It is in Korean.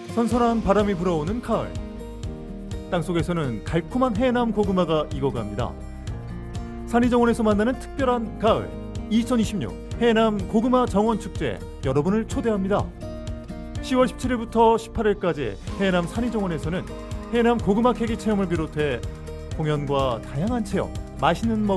선선한 바람이 불어오는 가을. 땅속에서는 달콤한 해남 고구마가 익어갑니다. 산이정원에서 만나는 특별한 가을 2026 해남 고구마 정원축제 여러분을 초대합니다. 10월 17일부터 18일까지 해남 산이정원에서는 해남 고구마 캐기 체험을 비롯해 공연과 다양한 체험, 맛있는